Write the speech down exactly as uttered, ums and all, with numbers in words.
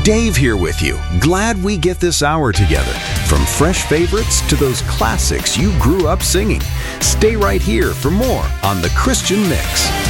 Dave here with you. Glad we get this hour together. From fresh favorites to those classics you grew up singing. Stay right here for more on The Christian Mix.